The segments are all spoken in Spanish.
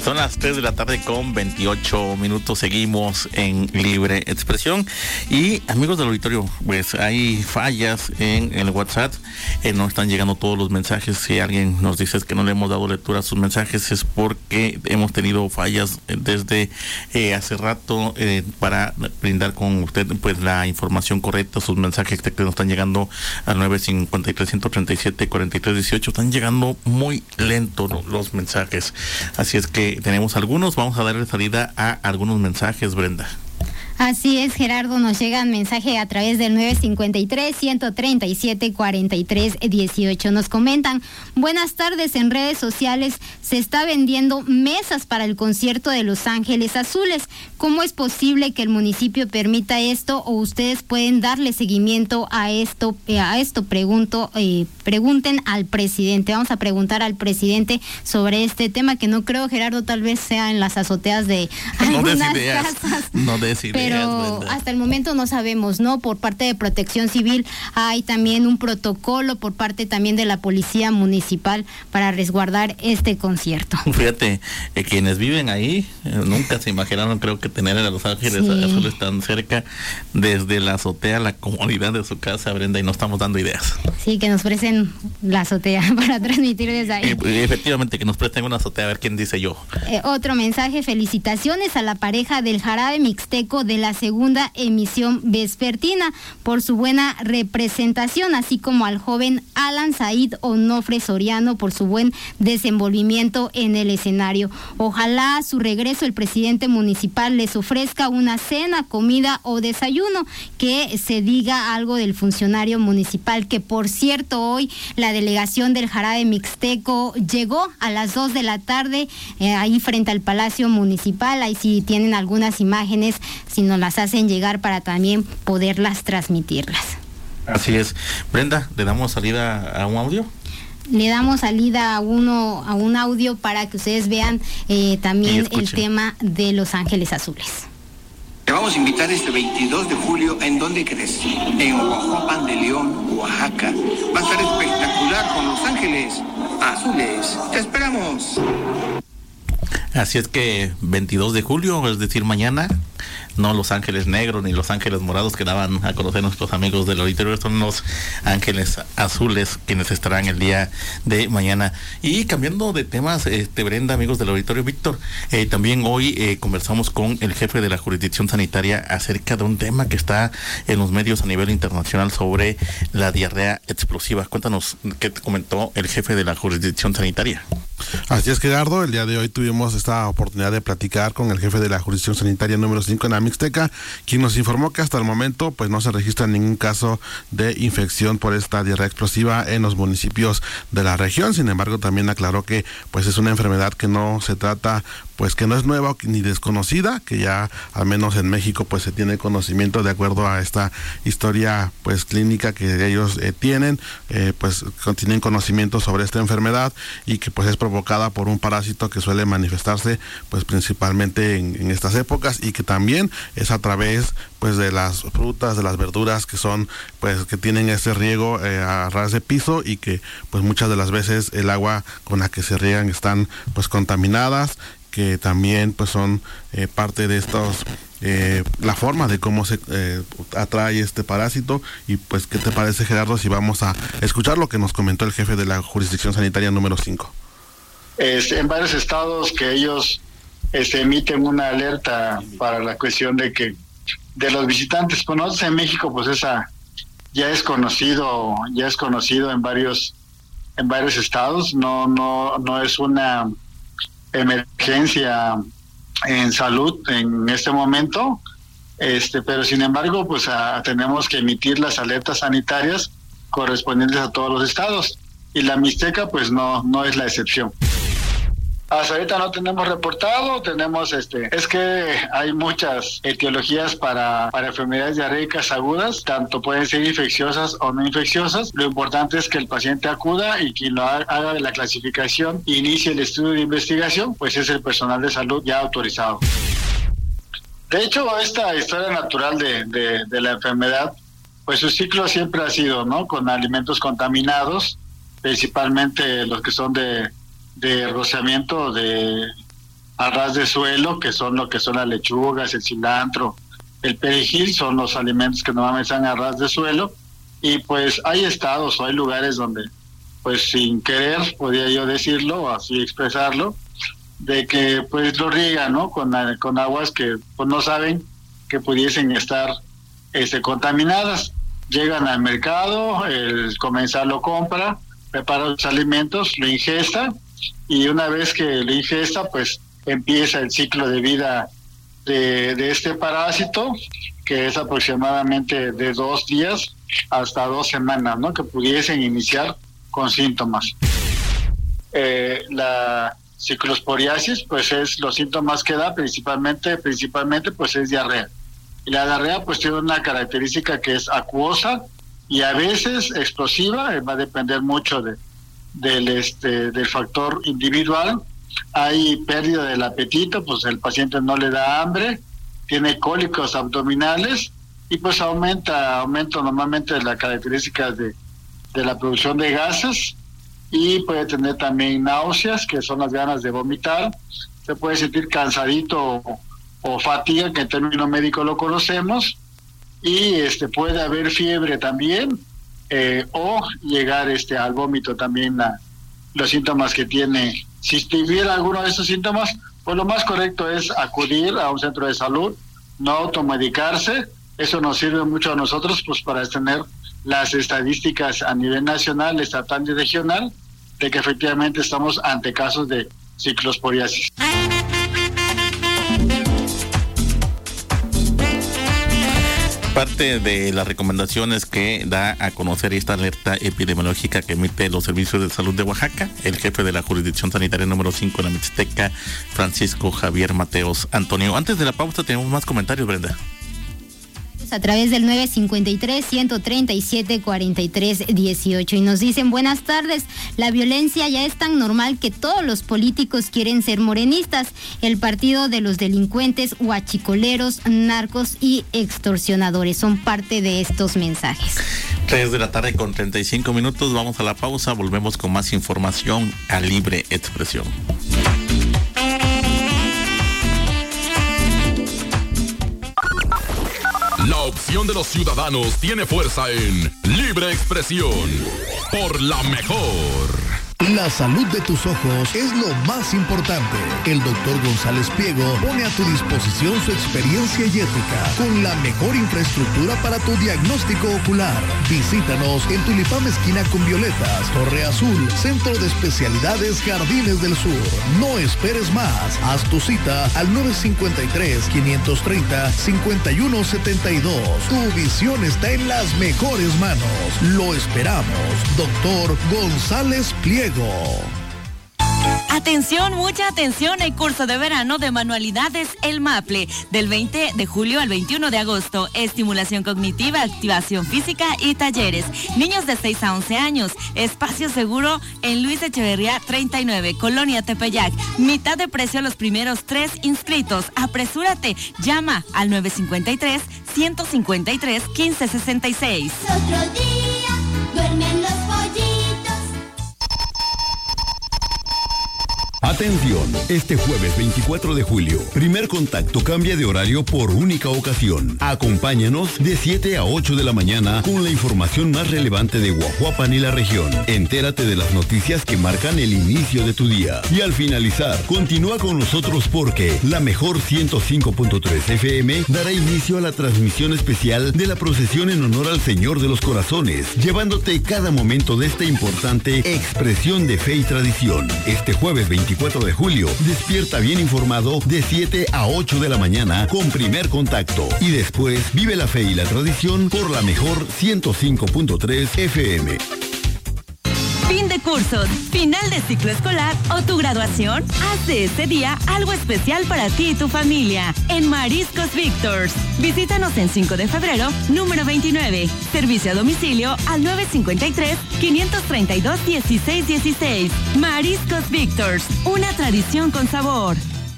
Son las 3 de la tarde con 28 minutos. Seguimos en Libre Expresión. Y amigos del auditorio, pues hay fallas en el WhatsApp. No están llegando todos los mensajes. Si alguien nos dice que no le hemos dado lectura a sus mensajes, es porque hemos tenido fallas desde hace rato para brindar con usted pues la información correcta. Sus mensajes que nos están llegando al 953-137-4318. Están llegando muy lentos los mensajes. Así es que tenemos algunos, vamos a darle salida a algunos mensajes, Brenda. Así es, Gerardo, nos llegan mensaje a través del 953-137-4318. Nos comentan: buenas tardes, en redes sociales se está vendiendo mesas para el concierto de Los Ángeles Azules. ¿Cómo es posible que el municipio permita esto, o ustedes pueden darle seguimiento a esto? Pregunten al presidente. Vamos a preguntar al presidente sobre este tema, que no creo, Gerardo, tal vez sea en las azoteas de algunas casas. No des ideas. Pero hasta el momento no sabemos, ¿no? Por parte de Protección Civil hay también un protocolo por parte también de la Policía Municipal para resguardar este concierto. Fíjate, quienes viven ahí nunca se imaginaron, creo que tener a Los Ángeles Azules tan cerca, desde la azotea, la comodidad de su casa, Brenda, y no estamos dando ideas. Sí, que nos presten la azotea para transmitir desde ahí. Efectivamente, que nos presten una azotea, a ver quién dice yo. Otro mensaje: felicitaciones a la pareja del Jarabe Mixteco de la segunda emisión vespertina por su buena representación, así como al joven Alan Said Onofre Soriano por su buen desenvolvimiento en el escenario. Ojalá a su regreso el presidente municipal les ofrezca una cena, comida o desayuno, que se diga algo del funcionario municipal, que por cierto hoy la delegación del Jarabe Mixteco llegó a las 2 de la tarde ahí frente al Palacio Municipal. Ahí sí tienen algunas imágenes, si nos las hacen llegar para también poderlas transmitirlas. Así es. Brenda, ¿le damos salida a un audio? Le damos salida a un audio para que ustedes vean también el tema de Los Ángeles Azules. Te vamos a invitar este 22 de julio, ¿en dónde crees? En Oaxapan de León, Oaxaca. Va a estar espectacular con Los Ángeles Azules. ¡Te esperamos! Así es que 22 de julio, es decir, mañana, no Los Ángeles Negros ni Los Ángeles Morados que daban a conocer nuestros amigos del auditorio, son Los Ángeles Azules quienes estarán el día de mañana. Y cambiando de temas, Brenda, amigos del auditorio, Víctor, también hoy conversamos con el jefe de la jurisdicción sanitaria acerca de un tema que está en los medios a nivel internacional sobre la diarrea explosiva. Cuéntanos qué te comentó el jefe de la jurisdicción sanitaria. Así es, Gerardo, el día de hoy tuvimos esta oportunidad de platicar con el jefe de la jurisdicción sanitaria número 5 en la Mixteca, quien nos informó que hasta el momento pues no se registra ningún caso de infección por esta diarrea explosiva en los municipios de la región. Sin embargo, también aclaró que pues es una enfermedad que no se trata, pues que no es nueva ni desconocida, que ya al menos en México pues se tiene conocimiento de acuerdo a esta historia pues clínica que ellos tienen, pues tienen conocimiento sobre esta enfermedad y que pues es provocada por un parásito que suele manifestarse pues principalmente en estas épocas, y que también es a través pues de las frutas, de las verduras que son pues que tienen ese riego a ras de piso, y que pues muchas de las veces el agua con la que se riegan están pues contaminadas, que también pues son parte de estos la forma de cómo se atrae este parásito. Y pues, ¿qué te parece, Gerardo, si vamos a escuchar lo que nos comentó el jefe de la jurisdicción sanitaria número 5? En varios estados que ellos emiten una alerta para la cuestión de que de los visitantes. Pues nosotros en México pues esa ya es conocido en varios estados. No es una emergencia en salud en este momento, pero sin embargo pues tenemos que emitir las alertas sanitarias correspondientes a todos los estados, y la Mixteca pues no es la excepción. Hasta ahorita no tenemos reportado, es que hay muchas etiologías para enfermedades diarreicas agudas, tanto pueden ser infecciosas o no infecciosas. Lo importante es que el paciente acuda, y quien lo haga de la clasificación e inicie el estudio de investigación, pues es el personal de salud ya autorizado. De hecho, esta historia natural de la enfermedad, pues su ciclo siempre ha sido, ¿no?, con alimentos contaminados, principalmente los que son de rociamiento a ras de suelo, que son lo que son las lechugas, el cilantro, el perejil, son los alimentos que normalmente están a ras de suelo. Y pues hay estados o hay lugares donde, pues sin querer, podría yo decirlo, o así expresarlo, de que pues lo riegan, ¿no? Con aguas que pues no saben que pudiesen estar contaminadas. Llegan al mercado, el comensal lo compra, prepara los alimentos, lo ingesta, y una vez que lo ingesta, pues empieza el ciclo de vida de este parásito, que es aproximadamente de 2 días hasta 2 semanas, ¿no? Que pudiesen iniciar con síntomas. La ciclosporiasis, pues es los síntomas que da principalmente pues es diarrea. Y la diarrea pues tiene una característica que es acuosa y a veces explosiva, va a depender mucho del factor individual. Hay pérdida del apetito, pues el paciente no le da hambre, tiene cólicos abdominales y pues aumenta normalmente las características de la producción de gases, y puede tener también náuseas, que son las ganas de vomitar. Se puede sentir cansadito o fatiga, que en término médico lo conocemos, y puede haber fiebre también, o llegar al vómito también, los síntomas que tiene. Si tuviera alguno de estos síntomas, pues lo más correcto es acudir a un centro de salud, no automedicarse. Eso nos sirve mucho a nosotros pues para tener las estadísticas a nivel nacional, estatal y regional, de que efectivamente estamos ante casos de ciclosporiasis. Parte de las recomendaciones que da a conocer esta alerta epidemiológica que emite los servicios de salud de Oaxaca, el jefe de la jurisdicción sanitaria número 5 en la Mixteca, Francisco Javier Mateos Antonio. Antes de la pausa tenemos más comentarios, Brenda. A través del 953-137-4318 y nos dicen: buenas tardes, la violencia ya es tan normal que todos los políticos quieren ser morenistas, el partido de los delincuentes, huachicoleros, narcos y extorsionadores son parte de estos mensajes. 3 de la tarde con 35 minutos, vamos a la pausa, volvemos con más información a Libre Expresión. La opción de los ciudadanos tiene fuerza en Libre Expresión. Por la mejor. La salud de tus ojos es lo más importante. El doctor González Pliego pone a tu disposición su experiencia y ética con la mejor infraestructura para tu diagnóstico ocular. Visítanos en Tulipán esquina con Violetas, Torre Azul, Centro de Especialidades Jardines del Sur. No esperes más. Haz tu cita al 953-530-5172. Tu visión está en las mejores manos. Lo esperamos. Doctor González Pliego. Atención, mucha atención, el curso de verano de manualidades El Maple, del 20 de julio al 21 de agosto, estimulación cognitiva, activación física y talleres. Niños de 6 a 11 años, espacio seguro en Luis Echeverría 39, Colonia Tepeyac. Mitad de precio a los primeros 3 inscritos. Apresúrate, llama al 953-153-1566. Otro día, duermen los pollitos. Atención, este jueves 24 de julio, Primer Contacto cambia de horario por única ocasión. Acompáñanos de 7 a 8 de la mañana con la información más relevante de Guajuapan y la región. Entérate de las noticias que marcan el inicio de tu día. Y al finalizar, continúa con nosotros porque la mejor 105.3 FM dará inicio a la transmisión especial de la procesión en honor al Señor de los Corazones, llevándote cada momento de esta importante expresión de fe y tradición. Este jueves 24 de julio, despierta bien informado de 7 a 8 de la mañana con Primer Contacto. Y después, vive la fe y la tradición por la mejor 105.3 FM. Fin de cursos, final de ciclo escolar o tu graduación, haz de este día algo especial para ti y tu familia en Mariscos Victors. Visítanos en 5 de febrero, número 29. Servicio a domicilio al 953-532-1616. Mariscos Victors, una tradición con sabor.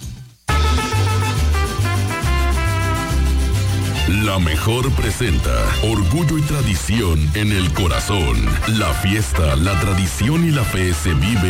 La mejor presenta Orgullo y Tradición en el Corazón. La fiesta, la tradición y la fe se vive